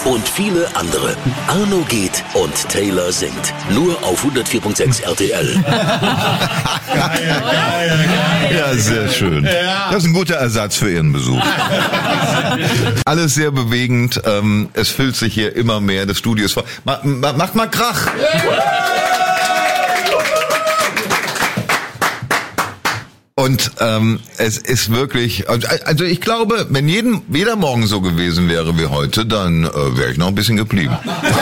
und viele andere. Arno geht und Taylor singt. Nur auf 104.6 RTL. Ja, sehr schön. Das ist ein guter Ersatz für Ihren Besuch. Alles sehr bewegend. Es füllt sich hier immer mehr. Das Studio ist voll. Macht mal Krach. Und es ist wirklich, also ich glaube, wenn jeder Morgen so gewesen wäre wie heute, dann wäre ich noch ein bisschen geblieben.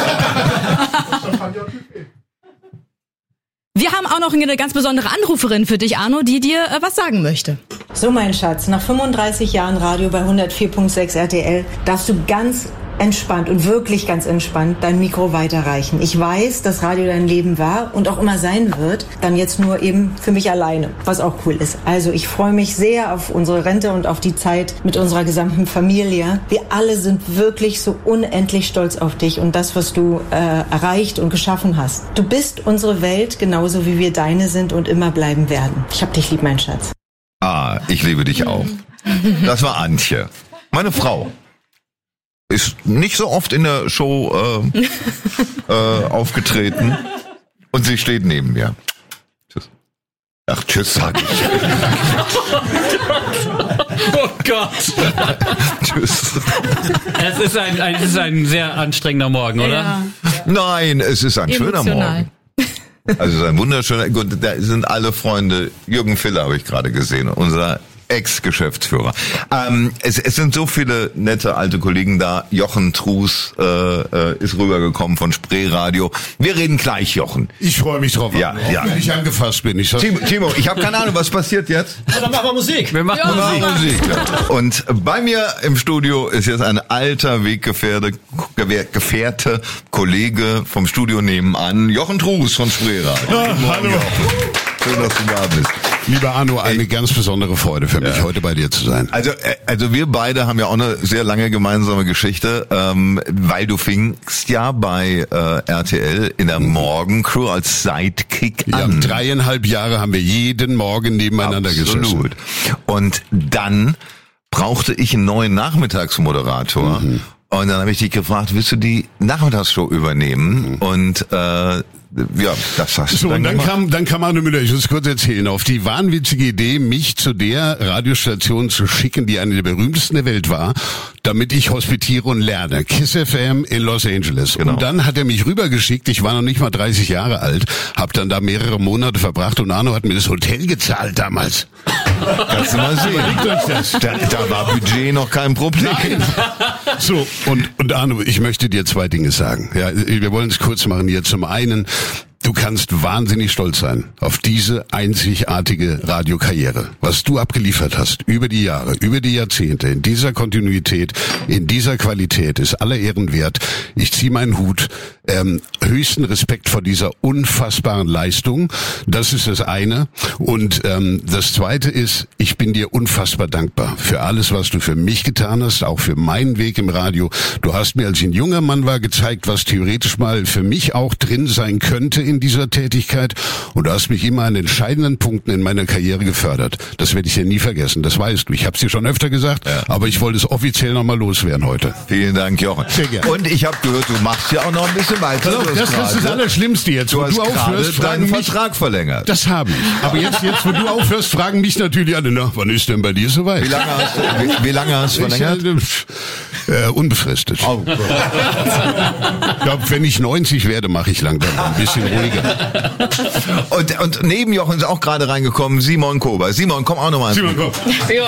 Wir haben auch noch eine ganz besondere Anruferin für dich, Arno, die dir was sagen möchte. So, mein Schatz, nach 35 Jahren Radio bei 104.6 RTL darfst du ganz entspannt und wirklich ganz entspannt dein Mikro weiterreichen. Ich weiß, dass Radio dein Leben war und auch immer sein wird, dann jetzt nur eben für mich alleine, was auch cool ist. Also ich freue mich sehr auf unsere Rente und auf die Zeit mit unserer gesamten Familie. Wir alle sind wirklich so unendlich stolz auf dich und das, was du erreicht und geschaffen hast. Du bist unsere Welt, genauso wie wir deine sind und immer bleiben werden. Ich hab dich lieb, mein Schatz. Ich liebe dich auch. Das war Antje, meine Frau. Ist nicht so oft in der Show aufgetreten und sie steht neben mir. Tschüss. Ach, tschüss, sag ich. Oh Gott. Tschüss. Es ist ein sehr anstrengender Morgen, oder? Ja. Nein, es ist ein schöner Morgen. Also es ist ein wunderschöner, gut, da sind alle Freunde. Jürgen Filler habe ich gerade gesehen, unser Ex-Geschäftsführer. Es sind so viele nette alte Kollegen da. Jochen Truß ist rübergekommen von Spreeradio. Wir reden gleich, Jochen. Ich freue mich drauf. Ja. Wenn ich angefasst bin. Timo, ich habe keine Ahnung, was passiert jetzt? Dann machen wir Musik. Wir machen Musik. Ja. Und bei mir im Studio ist jetzt ein alter Weggefährte, Kollege vom Studio nebenan, Jochen Truß von Spreeradio. Hallo. Jochen. Schön, dass du da bist. Lieber Arno, eine ganz besondere Freude für mich, heute bei dir zu sein. Also wir beide haben ja auch eine sehr lange gemeinsame Geschichte, weil du fingst ja bei RTL in der Morgencrew als Sidekick an. Ja, 3,5 Jahre haben wir jeden Morgen nebeneinander gesessen. Und dann brauchte ich einen neuen Nachmittagsmoderator. Und dann habe ich dich gefragt, willst du die Nachmittagsshow übernehmen? Und ja, das hast du so, dann und dann kam Arno Müller, ich muss kurz erzählen, auf die wahnwitzige Idee, mich zu der Radiostation zu schicken, die eine der berühmtesten der Welt war, damit ich hospitiere und lerne. KISS FM in Los Angeles. Genau. Und dann hat er mich rübergeschickt, ich war noch nicht mal 30 Jahre alt, hab dann da mehrere Monate verbracht und Arno hat mir das Hotel gezahlt damals. Kannst du mal sehen. Da war Budget noch kein Problem. Nein. So, und Arno, ich möchte dir 2 Dinge sagen. Ja, wir wollen es kurz machen hier. Zum einen, du kannst wahnsinnig stolz sein auf diese einzigartige Radiokarriere. Was du abgeliefert hast über die Jahre, über die Jahrzehnte, in dieser Kontinuität, in dieser Qualität, ist aller Ehren wert. Ich ziehe meinen Hut. Höchsten Respekt vor dieser unfassbaren Leistung. Das ist das eine. Und das zweite ist, ich bin dir unfassbar dankbar für alles, was du für mich getan hast, auch für meinen Weg im Radio. Du hast mir, als ich ein junger Mann war, gezeigt, was theoretisch mal für mich auch drin sein könnte in dieser Tätigkeit. Und du hast mich immer an entscheidenden Punkten in meiner Karriere gefördert. Das werde ich ja nie vergessen. Das weißt du. Ich habe es dir schon öfter gesagt, aber ich wollte es offiziell nochmal loswerden heute. Vielen Dank, Jochen. Sehr gerne. Und ich habe gehört, du machst ja auch noch ein bisschen weiter. Das ist das Allerschlimmste jetzt. Du hast wo du aufhörst, gerade deinen Vertrag verlängert. Das habe ich. Aber jetzt, wo du aufhörst, fragen mich natürlich alle, na, wann ist denn bei dir soweit? Wie lange hast du verlängert? Unbefristet. Oh. Ich glaube, wenn ich 90 werde, mache ich langsam ein bisschen ruhiger. Und neben Jochen ist auch gerade reingekommen Simon Kober. Simon, komm auch nochmal. Simon, komm.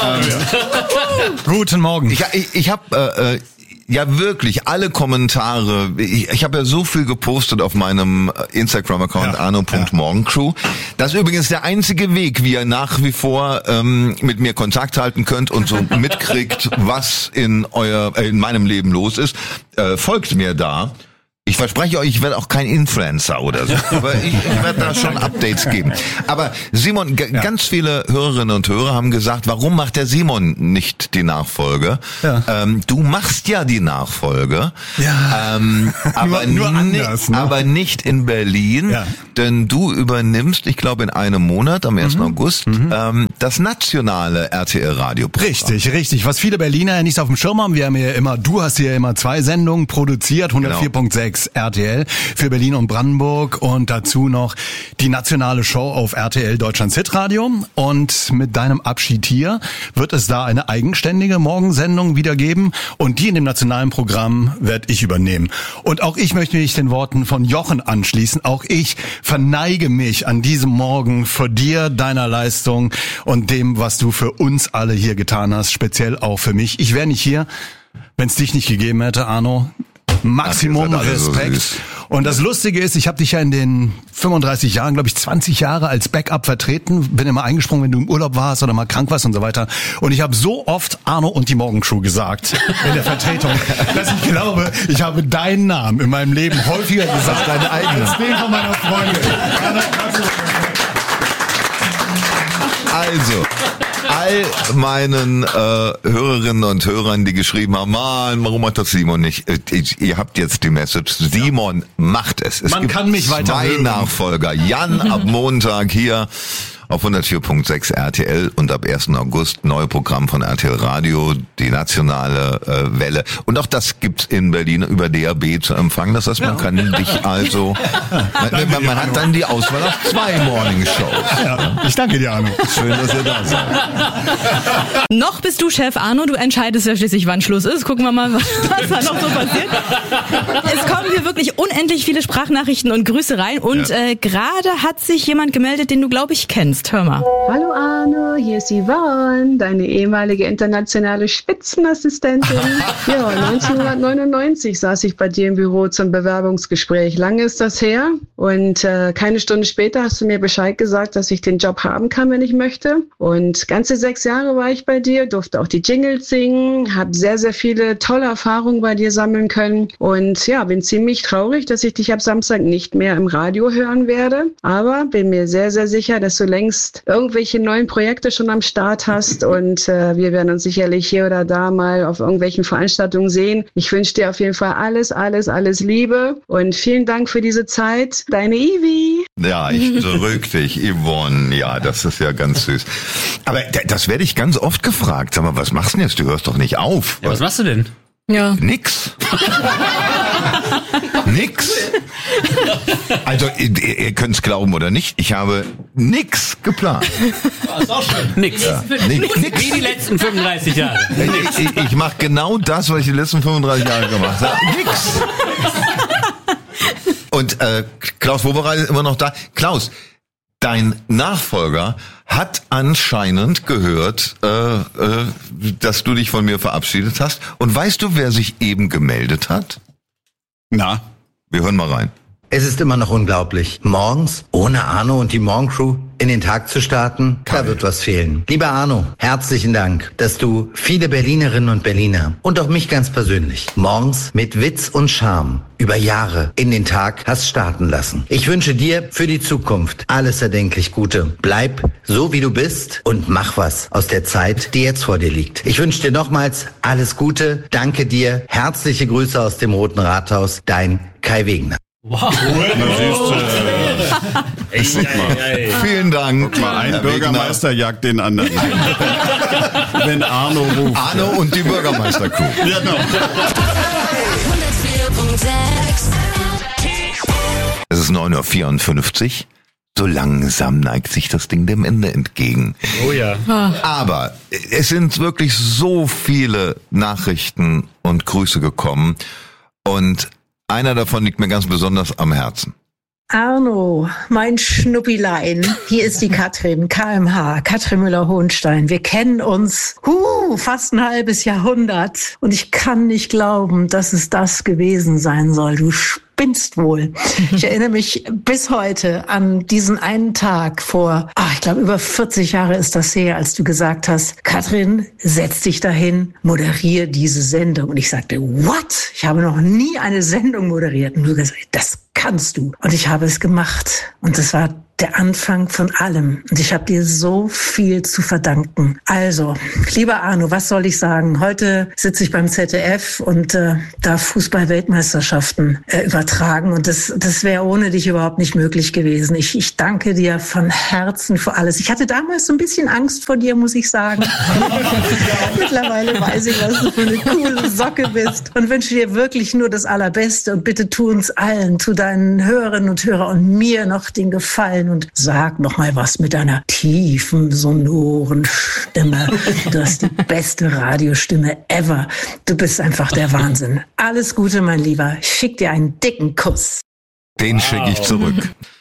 Guten Morgen. Ich habe ja wirklich alle Kommentare. Ich habe ja so viel gepostet auf meinem Instagram-Account arno.morgencrew. Das ist übrigens der einzige Weg, wie ihr nach wie vor mit mir Kontakt halten könnt und so mitkriegt, was in meinem Leben los ist. Folgt mir da. Ich verspreche euch, ich werde auch kein Influencer oder so, aber ich werde da schon Updates geben. Aber Simon, ganz viele Hörerinnen und Hörer haben gesagt, warum macht der Simon nicht die Nachfolge? Ja. Du machst ja die Nachfolge, aber, nur anders, ne? Aber nicht in Berlin, denn du übernimmst, ich glaube in einem Monat, am 1. August, das nationale RTL-Radio-Programm. Richtig. Was viele Berliner ja nicht auf dem Schirm haben, du hast hier immer 2 Sendungen produziert, 104.6 RTL für Berlin und Brandenburg und dazu noch die nationale Show auf RTL Deutschlands Hitradio. Und mit deinem Abschied hier wird es da eine eigenständige Morgensendung wieder geben und die in dem nationalen Programm werde ich übernehmen. Und auch ich möchte mich den Worten von Jochen anschließen. Auch ich verneige mich an diesem Morgen vor dir, deiner Leistung und dem, was du für uns alle hier getan hast, speziell auch für mich. Ich wäre nicht hier, wenn es dich nicht gegeben hätte, Arno. Maximum Respekt. So und das Lustige ist, ich habe dich ja in den 35 Jahren, glaube ich, 20 Jahre als Backup vertreten. Bin immer eingesprungen, wenn du im Urlaub warst oder mal krank warst und so weiter. Und ich habe so oft Arno und die Morgenshow gesagt in der Vertretung, dass ich glaube, ich habe deinen Namen in meinem Leben häufiger gesagt als den von meiner Freundin. Also, all meinen Hörerinnen und Hörern, die geschrieben haben, Mann, warum macht das Simon nicht? Ihr habt jetzt die Message, Simon macht es. Man kann mich weiter 2 hören. Nachfolger. Jan ab Montag hier auf 104.6 RTL und ab 1. August neue Programm von RTL Radio, die nationale Welle. Und auch das gibt's in Berlin über DAB zu empfangen. Das heißt, man kann dich also, man hat dann die Auswahl auf 2 Morning-Shows. Ja, ich danke dir, Arno. Schön, dass ihr da seid. Noch bist du Chef, Arno. Du entscheidest ja schließlich, wann Schluss ist. Gucken wir mal, was da noch so passiert. Es kommen hier wirklich unendlich viele Sprachnachrichten und Grüße rein. Und gerade hat sich jemand gemeldet, den du, glaube ich, kennst. Hör mal. Hallo Arno, hier ist Yvonne, deine ehemalige internationale Spitzenassistentin. Ja, 1999 saß ich bei dir im Büro zum Bewerbungsgespräch. Lange ist das her und keine Stunde später hast du mir Bescheid gesagt, dass ich den Job haben kann, wenn ich möchte. Und ganze 6 Jahre war ich bei dir, durfte auch die Jingles singen, habe sehr, sehr viele tolle Erfahrungen bei dir sammeln können und ja, bin ziemlich traurig, dass ich dich ab Samstag nicht mehr im Radio hören werde, aber bin mir sehr, sehr sicher, dass du längst irgendwelche neuen Projekte schon am Start hast und wir werden uns sicherlich hier oder da mal auf irgendwelchen Veranstaltungen sehen. Ich wünsche dir auf jeden Fall alles, alles, alles Liebe und vielen Dank für diese Zeit. Deine Ivi. Ja, ich drück dich, Yvonne. Ja, das ist ja ganz süß. Aber das werde ich ganz oft gefragt. Sag mal, was machst du denn jetzt? Du hörst doch nicht auf. Ja, was machst du denn? Ja. Nix. Nix. Also, ihr könnt's glauben oder nicht, ich habe nix geplant. Ist auch schön. Nix. Ja. Nix. Wie die letzten 35 Jahre. Ich mache genau das, was ich die letzten 35 Jahre gemacht habe. Nix. Und Klaus Wowereit ist immer noch da. Klaus, dein Nachfolger hat anscheinend gehört, dass du dich von mir verabschiedet hast. Und weißt du, wer sich eben gemeldet hat? Na? Wir hören mal rein. Es ist immer noch unglaublich. Morgens, ohne Arno und die Morgencrew in den Tag zu starten, da wird was fehlen. Lieber Arno, herzlichen Dank, dass du viele Berlinerinnen und Berliner und auch mich ganz persönlich morgens mit Witz und Charme über Jahre in den Tag hast starten lassen. Ich wünsche dir für die Zukunft alles erdenklich Gute. Bleib so, wie du bist und mach was aus der Zeit, die jetzt vor dir liegt. Ich wünsche dir nochmals alles Gute. Danke dir. Herzliche Grüße aus dem Roten Rathaus. Dein Kai Wegner. Wow. Vielen Dank. Guck mal, ein Bürgermeister jagt den anderen. Wenn Arno ruft. Arno und die Bürgermeister-Crew. Ja, genau. Es ist 9:54 Uhr. So langsam neigt sich das Ding dem Ende entgegen. Oh ja. Aber es sind wirklich so viele Nachrichten und Grüße gekommen. Und einer davon liegt mir ganz besonders am Herzen. Arno, mein Schnuppilein, hier ist die Katrin, KMH, Katrin Müller-Hohenstein. Wir kennen uns fast ein halbes Jahrhundert und ich kann nicht glauben, dass es das gewesen sein soll. Du spinnst wohl. Ich erinnere mich bis heute an diesen einen Tag vor, ich glaube über 40 Jahre ist das her, als du gesagt hast, Katrin, setz dich dahin, moderiere diese Sendung. Und ich sagte, what? Ich habe noch nie eine Sendung moderiert. Und du gesagt, das kannst du. Und ich habe es gemacht. Und das war der Anfang von allem. Und ich habe dir so viel zu verdanken. Also, lieber Arno, was soll ich sagen? Heute sitze ich beim ZDF und darf Fußball-Weltmeisterschaften übertragen. Und das wäre ohne dich überhaupt nicht möglich gewesen. Ich danke dir von Herzen für alles. Ich hatte damals so ein bisschen Angst vor dir, muss ich sagen. Mittlerweile weiß ich, was du für eine coole Socke bist. Und wünsche dir wirklich nur das Allerbeste. Und bitte tu uns allen, tu deinen Hörerinnen und Hörern und mir noch den Gefallen und sag noch mal was mit deiner tiefen, sonoren Stimme. Du hast die beste Radiostimme ever. Du bist einfach der Wahnsinn. Alles Gute, mein Lieber. Ich schick dir einen dicken Kuss. Den schicke ich zurück.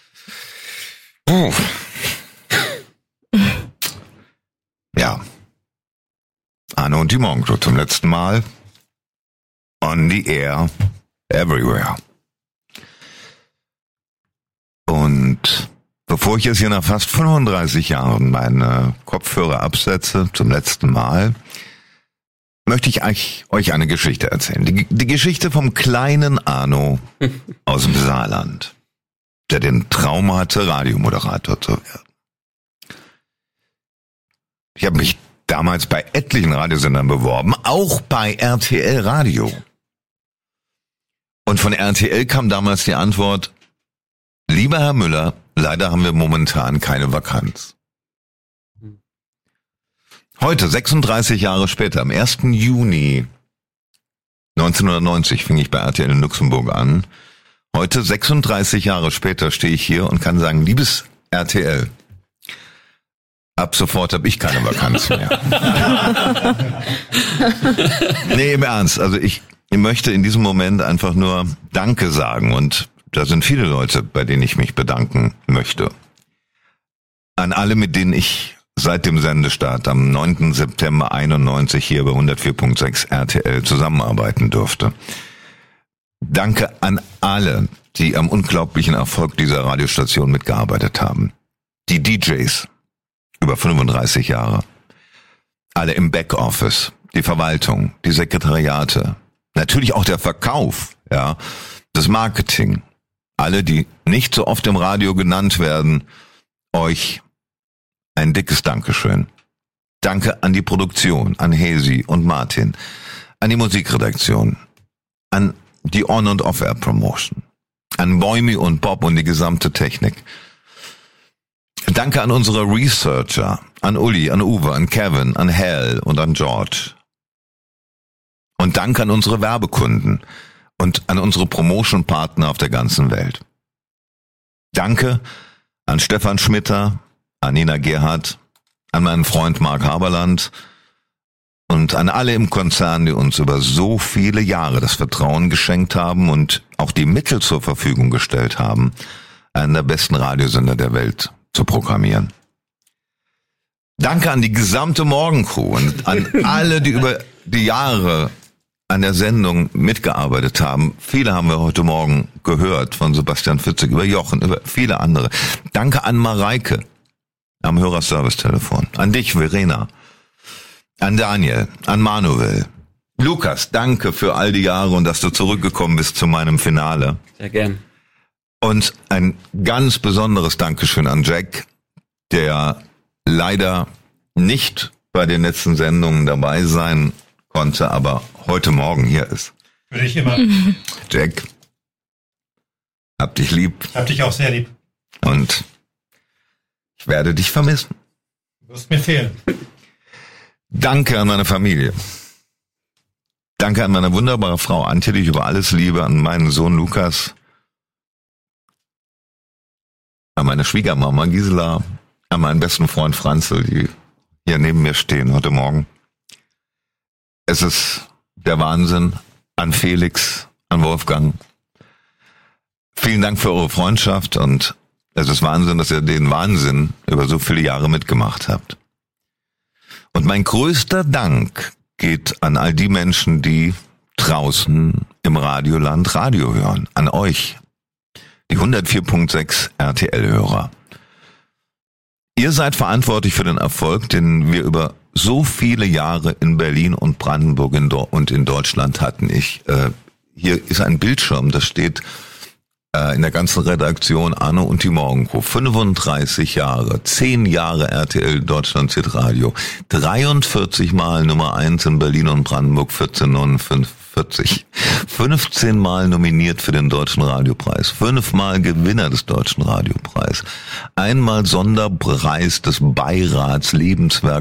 Ja. Arno und die Morgencrew zum letzten Mal. On the air, everywhere. Und bevor ich jetzt hier nach fast 35 Jahren meine Kopfhörer absetze, zum letzten Mal, möchte ich euch eine Geschichte erzählen. Die Geschichte vom kleinen Arno aus dem Saarland, der den Traum hatte, Radiomoderator zu werden. Ich habe mich damals bei etlichen Radiosendern beworben, auch bei RTL Radio. Und von RTL kam damals die Antwort, lieber Herr Müller, leider haben wir momentan keine Vakanz. Heute, 36 Jahre später, am 1. Juni 1990 fing ich bei RTL in Luxemburg an. Heute, 36 Jahre später, stehe ich hier und kann sagen, liebes RTL, ab sofort habe ich keine Vakanz mehr. Nee, im Ernst. Also ich möchte in diesem Moment einfach nur Danke sagen und da sind viele Leute, bei denen ich mich bedanken möchte. An alle, mit denen ich seit dem Sendestart am 9. September 91 hier bei 104.6 RTL zusammenarbeiten durfte. Danke an alle, die am unglaublichen Erfolg dieser Radiostation mitgearbeitet haben. Die DJs, über 35 Jahre. Alle im Backoffice, die Verwaltung, die Sekretariate. Natürlich auch der Verkauf, ja, das Marketing. Alle, die nicht so oft im Radio genannt werden, euch ein dickes Dankeschön. Danke an die Produktion, an Hesi und Martin, an die Musikredaktion, an die On- und Off-Air-Promotion, an Boimi und Bob und die gesamte Technik. Danke an unsere Researcher, an Uli, an Uwe, an Kevin, an Hal und an George. Und danke an unsere Werbekunden und an unsere Promotion-Partner auf der ganzen Welt. Danke an Stefan Schmitter, an Nina Gerhardt, an meinen Freund Mark Haberland und an alle im Konzern, die uns über so viele Jahre das Vertrauen geschenkt haben und auch die Mittel zur Verfügung gestellt haben, einen der besten Radiosender der Welt zu programmieren. Danke an die gesamte Morgencrew und an alle, die über die Jahre an der Sendung mitgearbeitet haben. Viele haben wir heute Morgen gehört, von Sebastian Fitzek, über Jochen, über viele andere. Danke an Mareike am Hörerservice-Telefon, an dich, Verena, an Daniel, an Manuel. Lukas, danke für all die Jahre und dass du zurückgekommen bist zu meinem Finale. Sehr gern. Und ein ganz besonderes Dankeschön an Jack, der leider nicht bei den letzten Sendungen dabei sein konnte, aber heute Morgen hier ist. Würde ich immer. Jack, hab dich lieb. Hab dich auch sehr lieb. Und ich werde dich vermissen. Du wirst mir fehlen. Danke an meine Familie. Danke an meine wunderbare Frau Antje, die ich über alles liebe, an meinen Sohn Lukas, an meine Schwiegermama Gisela, an meinen besten Freund Franzl, die hier neben mir stehen heute Morgen. Es ist der Wahnsinn, an Felix, an Wolfgang. Vielen Dank für eure Freundschaft und es ist Wahnsinn, dass ihr den Wahnsinn über so viele Jahre mitgemacht habt. Und mein größter Dank geht an all die Menschen, die draußen im im Radioland Radio hören. An euch, die 104.6 RTL-Hörer. Ihr seid verantwortlich für den Erfolg, den wir über so viele Jahre in Berlin und Brandenburg und in Deutschland hatten. Hier ist ein Bildschirm, das steht in der ganzen Redaktion Arno und die Morgencrew. 35 Jahre, 10 Jahre RTL Deutschland Hitradio, 43 Mal Nummer 1 in Berlin und Brandenburg, 1449, 15 Mal nominiert für den Deutschen Radiopreis, 5 Mal Gewinner des Deutschen Radiopreis, einmal Sonderpreis des Beirats Lebenswerk